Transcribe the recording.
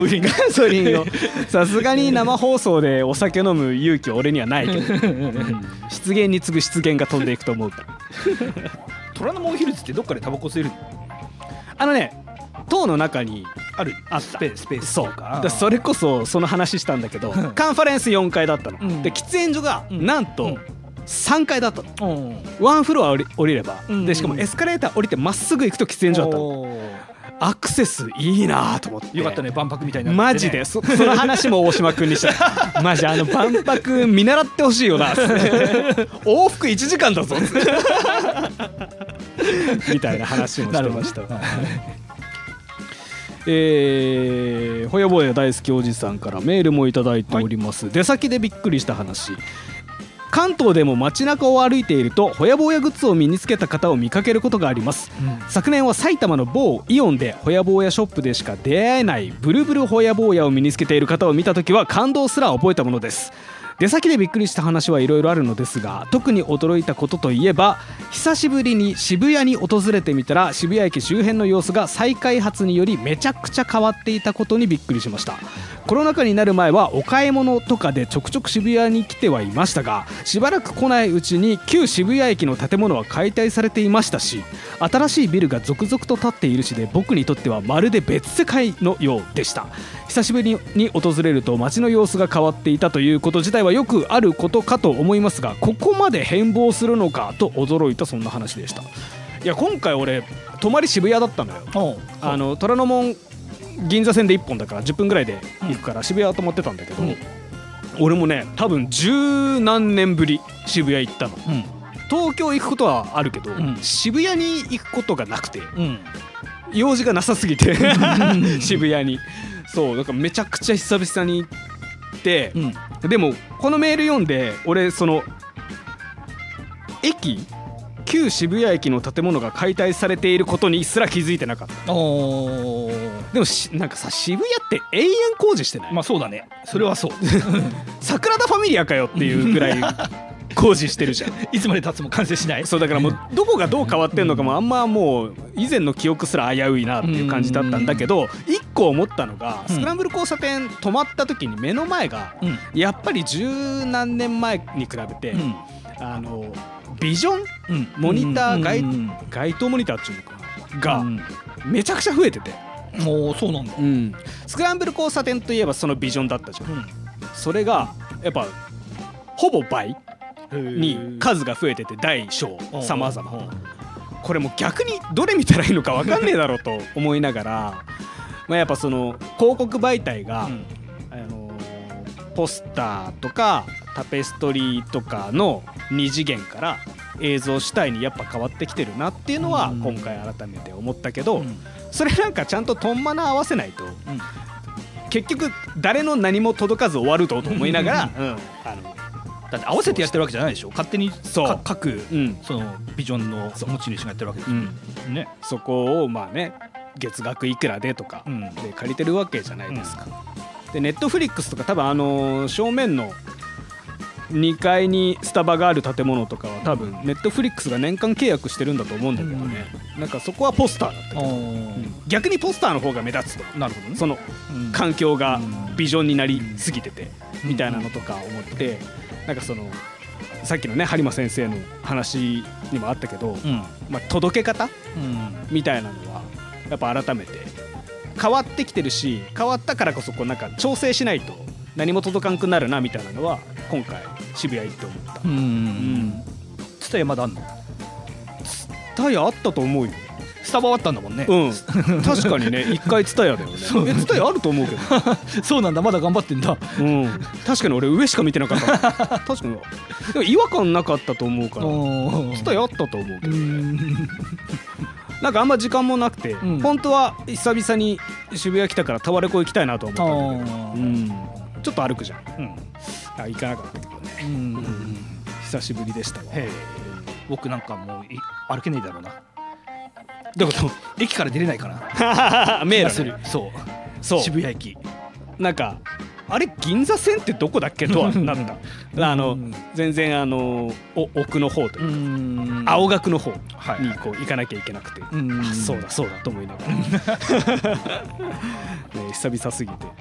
ガソリンをさすがに生放送でお酒飲む勇気は俺にはないけど、失言に次ぐ失言が飛んでいくと思うから虎ノ門ヒルズってどっかでタバコ吸えるの？ 塔の中にあったスペースとか。 そうそれこそその話したんだけどカンファレンス4階だったの、で喫煙所がなんと3階だったの、ワンフロア降りれば、でしかもエスカレーター降りてまっすぐ行くと喫煙所だったの。アクセスいいなと思って。 よかったね、万博みたいな、ね、マジで その話も大島君にしたマジ万博見習ってほしいよな往復1時間だぞみたいな話もしてました。ほやぼや大好きおじさんからメールもいただいております、出先でびっくりした話。関東でも街中を歩いているとほやぼやグッズを身につけた方を見かけることがあります、昨年は埼玉の某イオンでほやぼやショップでしか出会えないブルブルほやぼやを身につけている方を見たときは感動すら覚えたものです。出先でびっくりした話はいろいろあるのですが、特に驚いたことといえば、久しぶりに渋谷に訪れてみたら渋谷駅周辺の様子が再開発によりめちゃくちゃ変わっていたことにびっくりしました。コロナ禍になる前はお買い物とかでちょくちょく渋谷に来てはいましたが、しばらく来ないうちに旧渋谷駅の建物は解体されていましたし、新しいビルが続々と建っているしで、僕にとってはまるで別世界のようでした。久しぶりに訪れると街の様子が変わっていたということ自体はよくあることかと思いますが、ここまで変貌するのかと驚いた、そんな話でした。いや今回俺泊まり渋谷だったのよ。虎ノ門銀座線で1本だから10分ぐらいで行くから渋谷と思ってたんだけど、俺もね多分十何年ぶり渋谷行ったの、東京行くことはあるけど、渋谷に行くことがなくて、用事がなさすぎて渋谷に。そうだからめちゃくちゃ久々に行って、でもこのメール読んで俺その旧渋谷駅の建物が解体されていることにすら気づいてなかった。でもなんかさ、渋谷って永遠工事してない？ まあそうだね、それはそう桜田ファミリアかよっていうぐらい工事してるじゃんいつまで経つも完成しない。 そうだからもうどこがどう変わってんのかもあんまもう以前の記憶すら危ういなっていう感じだったんだけど、一個思ったのがスクランブル交差点止まった時に目の前がやっぱり十何年前に比べてビジョンモニター街頭モニターっていうのかながめちゃくちゃ増えてて、 そうなんだ、 スクランブル交差点といえばそのビジョンだったじゃん、それがやっぱほぼ倍に数が増えてて、大小様々。これも逆にどれ見たらいいのか分かんねえだろうと思いながらやっぱその広告媒体がポスターとかタペストリーとかの2次元から映像主体にやっぱ変わってきてるなっていうのは今回改めて思ったけど、それなんかちゃんとトンマナ合わせないと結局誰の何も届かず終わると思いながらだって合わせてやってるわけじゃないでしょ。勝手に各そのビジョンの持ち主がやってるわけですよね。 そこをまあね月額いくらでとかで借りてるわけじゃないですか。でネットフリックスとか多分正面の2階にスタバがある建物とかは多分ネットフリックスが年間契約してるんだと思うんだけどね、なんかそこはポスターだったけど、逆にポスターの方が目立つと、 なるほどね、 その環境がビジョンになりすぎててみたいなのとか思って、なんかそのさっきのね播磨先生の話にもあったけど、届け方みたいなのはやっぱ改めて変わってきてるし、変わったからこそこうなんか調整しないと何も届かんくなるなみたいなのは今回渋谷行って思った。 ツタヤまだあんの？ ツタヤあったと思うよ。 スタバあったんだもんね。 確かにね1回ツタヤだよね。ツタヤあると思うけどそうなんだ、まだ頑張ってんだ。 確かに俺上しか見てなかった確かにでも違和感なかったと思うからツタヤあったと思うけどなんかあんま時間もなくて、本当は久々に渋谷来たからタワレコ行きたいなと思ったんだけど、ちょっと歩くじゃん、行かなかったけどね、久しぶりでしたわ。 僕なんかもう歩けないだろうな。 どういうこと？ 駅から出れないかな迷路する。 そう渋谷駅なんかあれ銀座線ってどこだっけとはなった全然奥の方というか青学の方にこう行かなきゃいけなくて、そうだそうだと思いながら、ね、久々すぎて